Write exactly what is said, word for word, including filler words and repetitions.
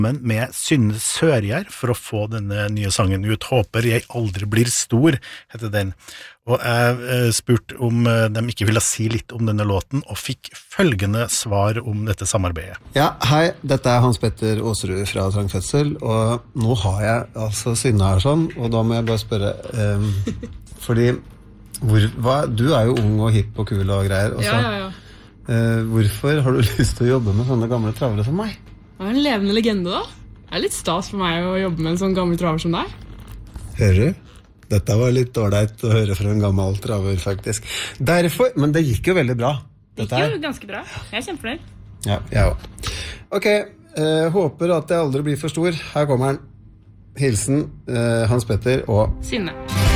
Men med Synne Sørgjær for å få denne nye sangen ut. Håper jeg aldri blir stor, heter den. Og jeg eh, spurte om eh, de ikke ville si litt om denne låten, og fikk følgende svar om dette samarbeidet. Ja, hei, dette er Hans Petter Åsrud fra Trang Fødsel, og nå har jeg altså Synne her sånn, og da må jeg bare spørre, um, fordi hvor, hva, du er jo ung og hipp og kul og greier, og så, ja, ja, ja. Uh, hvorfor har du lyst til å jobbe med sånne gamle travere som meg? Det er en levende legende da. Det er litt stas for meg å jobbe med en sånn gammel traver som deg. Hører du? Dette var litt dårligt å høre fra en gammel traver, faktisk. Derfor, men det gikk jo veldig bra. Det gikk jo ganske bra. Jeg er kjempefornøyd. Ja, jeg også. Ok, eh, håper at jeg aldri blir for stor. Her kommer den. Hilsen eh, Hans Petter og Synne.